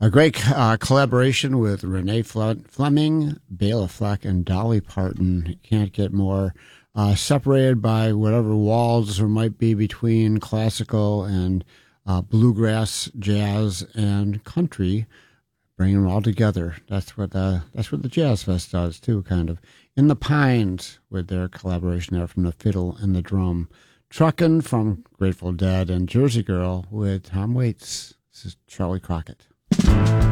A great collaboration with Renee Fleming, Bela Fleck, and Dolly Parton. Can't get more separated by whatever walls there might be between classical and bluegrass, jazz, and country. Bring them all together. That's what the Jazz Fest does too, kind of. In the Pines with their collaboration there from the fiddle and the drum. Truckin' from Grateful Dead and Jersey Girl with Tom Waits. This is Charlie Crockett.